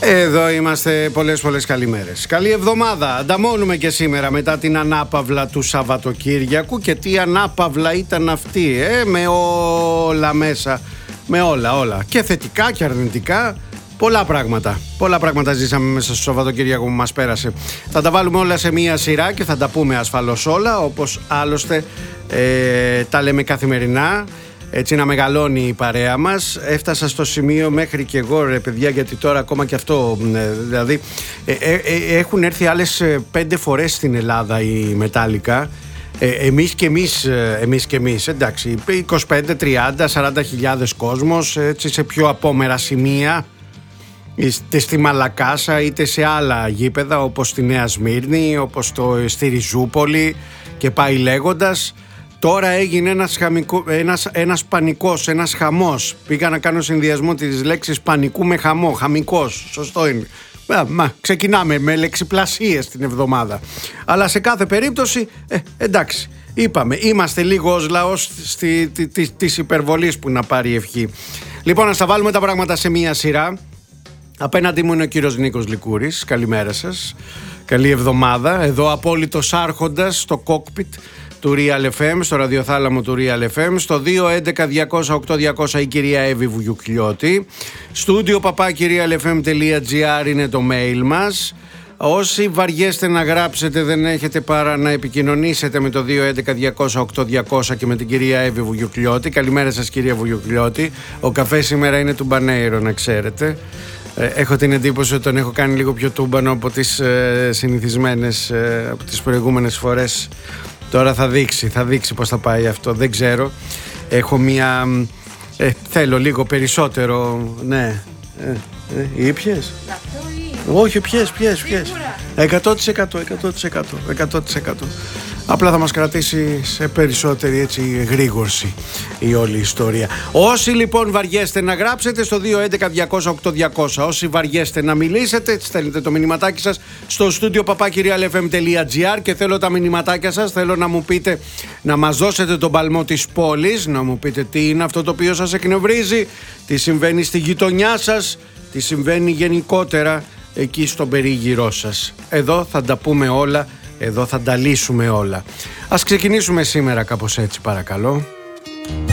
Εδώ είμαστε, πολλές καλημέρες. Καλή εβδομάδα. Ανταμώνουμε και σήμερα μετά την ανάπαυλα του Σαββατοκύριακου. Και τι ανάπαυλα ήταν αυτή, με όλα μέσα. Με όλα. Και θετικά και αρνητικά. Πολλά πράγματα ζήσαμε μέσα στο Σαββατοκύριακο που μας πέρασε. Θα τα βάλουμε όλα σε μία σειρά και θα τα πούμε ασφαλώς όλα, όπως άλλωστε τα λέμε καθημερινά. Έτσι να μεγαλώνει η παρέα μας. Έφτασα στο σημείο μέχρι και εγώ, ρε παιδιά, γιατί τώρα ακόμα και αυτό, δηλαδή έχουν έρθει άλλες 5 φορές στην Ελλάδα η Metallica. Εμείς και εμείς, εντάξει, 25, 30, 40 χιλιάδες κόσμος, έτσι, σε πιο απόμερα σημεία, είτε στη Μαλακάσα είτε σε άλλα γήπεδα όπως στη Νέα Σμύρνη, όπως στη Ριζούπολη και πάει λέγοντας. Τώρα έγινε ένας πανικός, ένας χαμός. Πήγα να κάνω συνδυασμό της λέξης πανικού με χαμό. Χαμικός, σωστό είναι. Ξεκινάμε με λεξιπλασίες την εβδομάδα. Αλλά σε κάθε περίπτωση, εντάξει, είπαμε, είμαστε λίγο ως λαός της υπερβολής που να πάρει ευχή. Λοιπόν, να τα βάλουμε τα πράγματα σε μία σειρά. Απέναντι μου είναι ο κύριος Νίκος Λικούρης. Καλημέρα σας. Καλή εβδομάδα. Εδώ απόλυτος άρχοντας στο cockpit του Real FM, στο ραδιοθάλαμο του Real FM, στο 211-200-8200 η κυρία Εύη Βουγιουκλιώτη. Στούντιο papaki.realfm.gr είναι το mail μας. Όσοι βαριέστε να γράψετε, δεν έχετε παρά να επικοινωνήσετε με το 211-200-8200 και με την κυρία Εύη Βουγιουκλιώτη. Καλημέρα σας, κυρία Βουγιουκλιώτη. Ο καφές σήμερα είναι τουμπανέιρο, να ξέρετε. Έχω την εντύπωση ότι τον έχω κάνει λίγο πιο τούμπανο από τις συνηθισμένες, από τις προηγούμενες φορές. Τώρα θα δείξει πώς θα πάει αυτό, δεν ξέρω. Έχω μία... θέλω λίγο περισσότερο, ναι. Ήπιες? Όχι, πιες. 100%. Απλά θα μας κρατήσει σε περισσότερη έτσι γρήγορση η όλη ιστορία. Όσοι λοιπόν βαριέστε να γράψετε στο 211-200-8200, όσοι βαριέστε να μιλήσετε, στέλνετε το μηνυματάκι σας στο στούντιο papaki.realfm.gr και θέλω τα μηνυματάκια σας, θέλω να μου πείτε, να μας δώσετε τον παλμό της πόλης, να μου πείτε τι είναι αυτό το οποίο σας εκνευρίζει, τι συμβαίνει στη γειτονιά σας, τι συμβαίνει γενικότερα εκεί στον περίγυρό σας. Εδώ θα τα πούμε όλα. Εδώ θα τα λύσουμε όλα. Ας ξεκινήσουμε σήμερα κάπως έτσι, παρακαλώ.